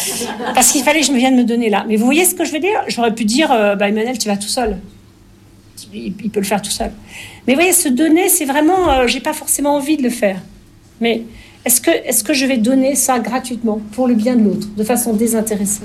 Parce qu'il fallait que je me vienne me donner là. Mais vous voyez ce que je veux dire? J'aurais pu dire, Emmanuel, tu vas tout seul. Il peut le faire tout seul. Mais vous voyez, se donner, c'est vraiment... j'ai pas forcément envie de le faire. Mais est-ce que je vais donner ça gratuitement pour le bien de l'autre, de façon désintéressée?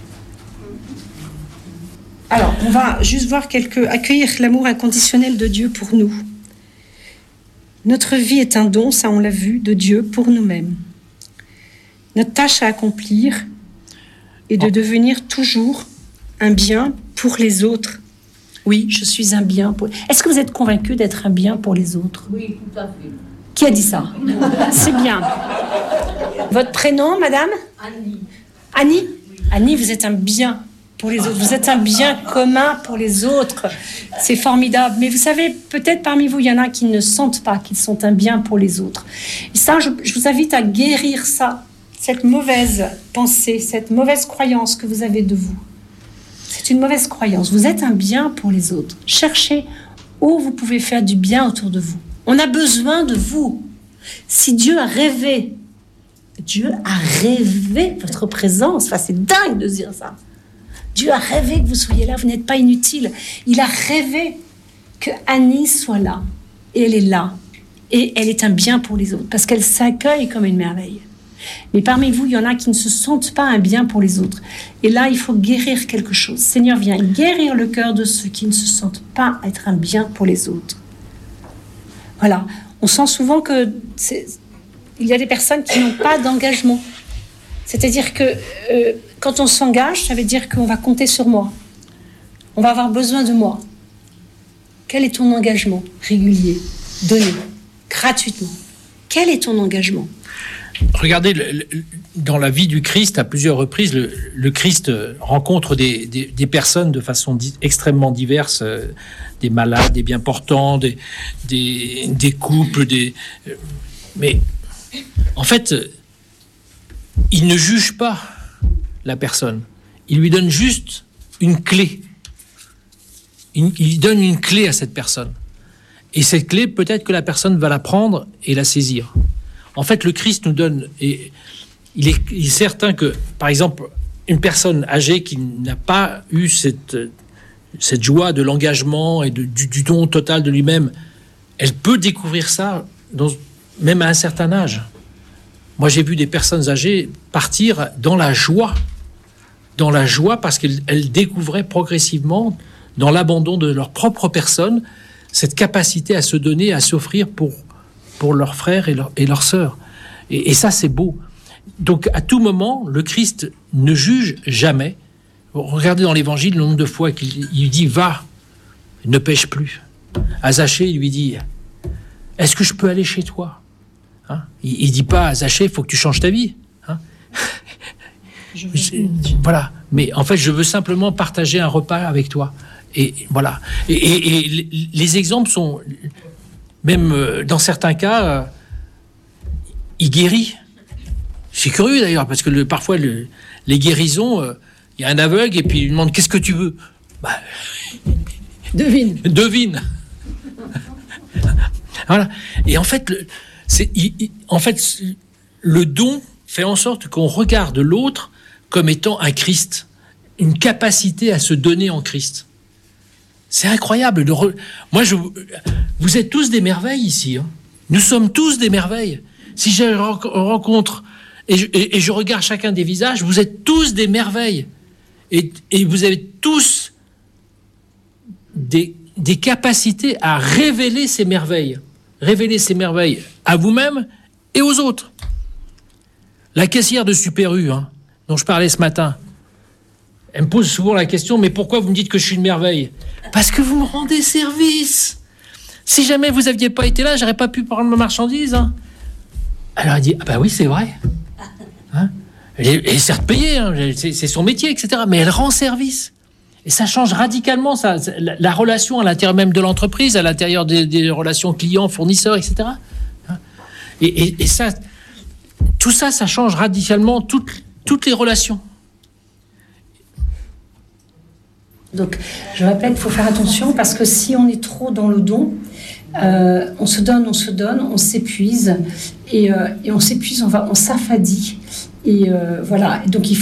Alors, on va juste voir accueillir l'amour inconditionnel de Dieu pour nous. Notre vie est un don, ça on l'a vu, de Dieu pour nous-mêmes. Notre tâche à accomplir est de devenir toujours un bien pour les autres. Oui, je suis un bien pour... Est-ce que vous êtes convaincu d'être un bien pour les autres? Oui, tout à fait. Qui a dit ça? C'est bien. Votre prénom, madame? Annie. Annie? Oui. Annie, vous êtes un bien pour les autres. Vous êtes un bien commun pour les autres. C'est formidable. Mais vous savez, peut-être parmi vous, il y en a qui ne sentent pas qu'ils sont un bien pour les autres. Et ça, je vous invite à guérir ça, cette mauvaise pensée, cette mauvaise croyance que vous avez de vous. C'est une mauvaise croyance. Vous êtes un bien pour les autres. Cherchez où vous pouvez faire du bien autour de vous. On a besoin de vous. Si Dieu a rêvé votre présence. Enfin, c'est dingue de dire ça. Dieu a rêvé que vous soyez là, vous n'êtes pas inutile. Il a rêvé que Annie soit là. Et elle est là. Et elle est un bien pour les autres, parce qu'elle s'accueille comme une merveille. Mais parmi vous, il y en a qui ne se sentent pas un bien pour les autres. Et là, il faut guérir quelque chose. Seigneur, viens guérir le cœur de ceux qui ne se sentent pas être un bien pour les autres. Voilà. On sent souvent qu'il y a des personnes qui n'ont pas d'engagement. C'est-à-dire que quand on s'engage, ça veut dire qu'on va compter sur moi. On va avoir besoin de moi. Quel est ton engagement régulier, donné, gratuitement? Quel est ton engagement? Regardez, dans la vie du Christ, à plusieurs reprises, le Christ rencontre des personnes de façon extrêmement diverse, des malades, des bien portants, des couples, mais en fait, il ne juge pas la personne. Il lui donne juste une clé. Il donne une clé à cette personne. Et cette clé, peut-être que la personne va la prendre et la saisir. En fait, le Christ nous donne... Et il est certain que, par exemple, une personne âgée qui n'a pas eu cette joie de l'engagement et du don total de lui-même, elle peut découvrir ça même à un certain âge. Moi, j'ai vu des personnes âgées partir dans la joie parce qu'elles découvraient progressivement, dans l'abandon de leur propre personne, cette capacité à se donner, à s'offrir pour leurs frères et leurs sœurs. Et ça, c'est beau. Donc, à tout moment, le Christ ne juge jamais. Regardez dans l'Évangile le nombre de fois qu'il dit « Va, ne pêche plus ». À Zachée, il lui dit « Est-ce que je peux aller chez toi ?» Il ne dit pas à Zachée « Il faut que tu changes ta vie ». Voilà. Mais en fait, je veux simplement partager un repas avec toi. Et voilà. Et les exemples sont... Même dans certains cas, il guérit. C'est curieux d'ailleurs, parce que parfois, les guérisons, il y a un aveugle et puis il lui demande « Qu'est-ce que tu veux ?» Devine. Voilà. Et en fait, le don fait en sorte qu'on regarde l'autre comme étant un Christ, une capacité à se donner en Christ. C'est incroyable. Vous êtes tous des merveilles ici. Hein. Nous sommes tous des merveilles. Si je rencontre et je regarde chacun des visages, vous êtes tous des merveilles. Et vous avez tous des capacités à révéler ces merveilles. Révéler ces merveilles à vous-même et aux autres. La caissière de Super U, dont je parlais ce matin, elle me pose souvent la question, mais pourquoi vous me dites que je suis une merveille? Parce que vous me rendez service. Si jamais vous n'aviez pas été là, j'aurais pas pu prendre ma marchandise. Alors elle dit, ah bah oui, c'est vrai. Elle est certes payée, c'est son métier, etc. Mais elle rend service. Et ça change radicalement la relation à l'intérieur même de l'entreprise, à l'intérieur des relations clients, fournisseurs, etc. Et ça, tout ça, ça change radicalement toutes les relations. Donc, je répète, il faut faire attention parce que si on est trop dans le don, on se donne, on s'épuise et on s'épuise, on s'affadit et voilà. Donc,